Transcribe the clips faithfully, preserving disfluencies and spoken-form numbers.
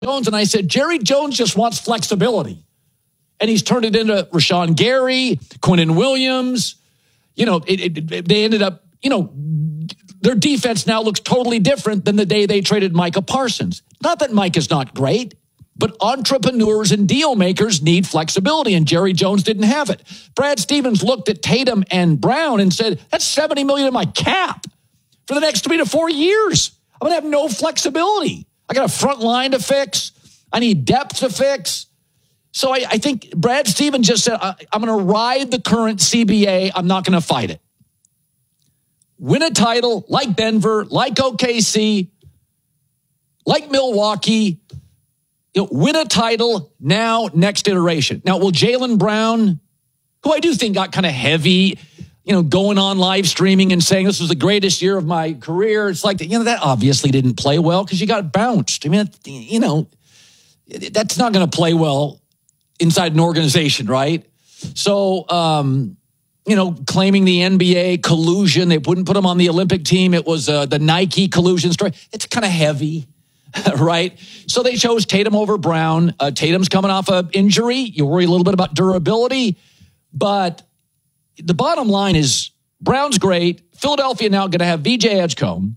Jones, and I said, Jerry Jones just wants flexibility. And he's turned it into Rashawn Gary, Quinnen Williams. You know, it, it, they ended up, you know, their defense now looks totally different than the day they traded Micah Parsons. Not that Micah's not great, but entrepreneurs and deal makers need flexibility, and Jerry Jones didn't have it. Brad Stevens looked at Tatum and Brown and said, that's seventy million dollars in my cap for the next three to four years. I'm going to have no flexibility. I got a front line to fix. I need depth to fix. So I, I think Brad Stevens just said, I, I'm going to ride the current C B A. I'm not going to fight it. Win a title like Denver, like O K C, like Milwaukee. You know, win a title now, next iteration. Now, will Jaylen Brown, who I do think got kind of heavy, you know, going on live streaming and saying this was the greatest year of my career. It's like, you know, that obviously didn't play well because you got bounced. I mean, you know, that's not going to play well inside an organization, right? So, um, you know, claiming the N B A collusion, they wouldn't put him on the Olympic team. It was uh, the Nike collusion story. It's kind of heavy. Right? So they chose Tatum over Brown. Uh, Tatum's coming off an injury. You worry a little bit about durability. But the bottom line is Brown's great. Philadelphia now going to have V J Edgecombe,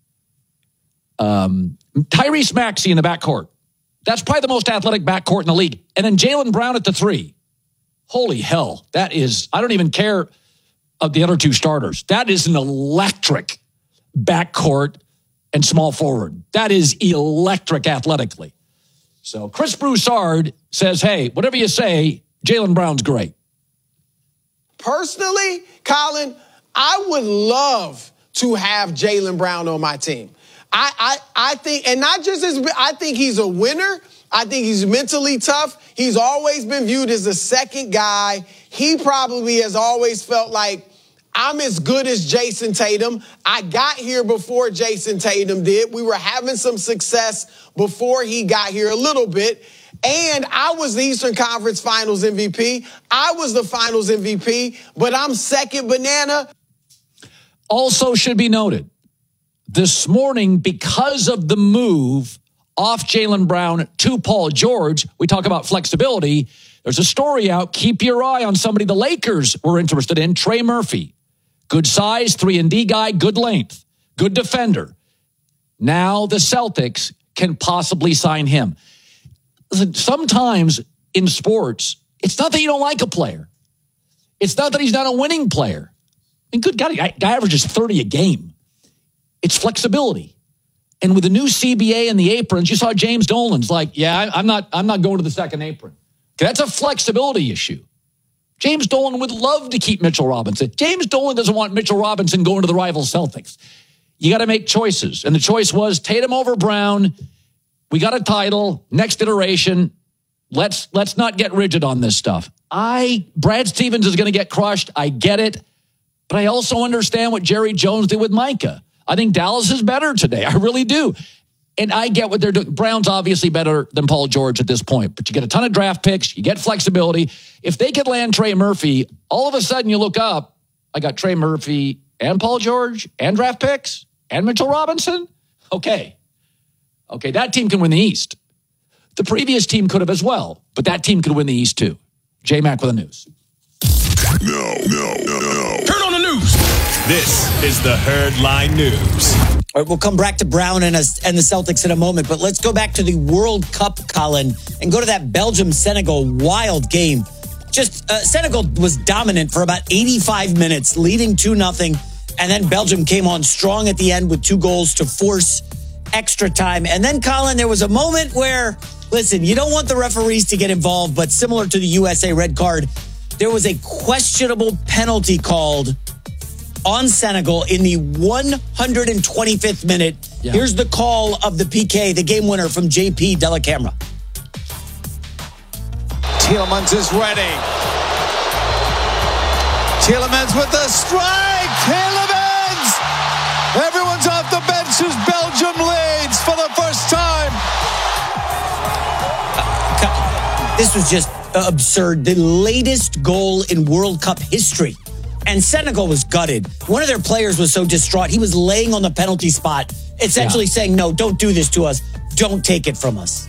um, Tyrese Maxey in the backcourt. That's probably the most athletic backcourt in the league. And then Jaylen Brown at the three. Holy hell. That is, I don't even care of the other two starters. That is an electric backcourt and small forward. That is electric athletically. So Chris Broussard says, hey, whatever you say, Jaylen Brown's great. Personally, Colin, I would love to have Jaylen Brown on my team. I, I, I think, and not just as, I think he's a winner. I think he's mentally tough. He's always been viewed as a second guy. He probably has always felt like, I'm as good as Jason Tatum. I got here before Jason Tatum did. We were having some success before he got here a little bit. And I was the Eastern Conference Finals M V P. I was the Finals M V P, but I'm second banana. Also should be noted, this morning, because of the move off Jaylen Brown to Paul George, we talk about flexibility. There's a story out. Keep your eye on somebody the Lakers were interested in, Trey Murphy. Good size, three and D guy, good length, good defender. Now the Celtics can possibly sign him. Listen, sometimes in sports, it's not that you don't like a player. It's not that he's not a winning player. I mean, good God, guy, guy averages thirty a game. It's flexibility. And with the new C B A and the aprons, you saw James Dolan's like, yeah, I, I'm not, I'm not going to the second apron. Okay, that's a flexibility issue. James Dolan would love to keep Mitchell Robinson. James Dolan doesn't want Mitchell Robinson going to the rival Celtics. You got to make choices. And the choice was Tatum over Brown. We got a title. Next iteration. Let's let's not get rigid on this stuff. I Brad Stevens is going to get crushed. I get it. But I also understand what Jerry Jones did with Micah. I think Dallas is better today. I really do. And I get what they're doing. Brown's obviously better than Paul George at this point, but you get a ton of draft picks. You get flexibility. If they could land Trey Murphy, all of a sudden you look up, I got Trey Murphy and Paul George and draft picks and Mitchell Robinson. Okay. Okay, that team can win the East. The previous team could have as well, but that team could win the East too. J-Mac with the news. No, no, no, no. Turn on the news. This is the Herd Line News. All right, we'll come back to Brown and, us, and the Celtics in a moment, but let's go back to the World Cup, Colin, and go to that Belgium-Senegal wild game. Just uh, Senegal was dominant for about eighty-five minutes, leading two nothing, and then Belgium came on strong at the end with two goals to force extra time. And then, Colin, there was a moment where, listen, you don't want the referees to get involved, but similar to the U S A red card, there was a questionable penalty called on Senegal in the one hundred twenty-fifth minute. Yeah. Here's the call of the P K, the game winner from J P Dellacamera. Tielemans is ready. Tielemans with the strike. Tielemans! Everyone's off the bench as Belgium leads for the first time. Uh, this was just absurd. The latest goal in World Cup history. And Senegal was gutted. One of their players was so distraught, he was laying on the penalty spot, essentially yeah. saying, no, don't do this to us. Don't take it from us.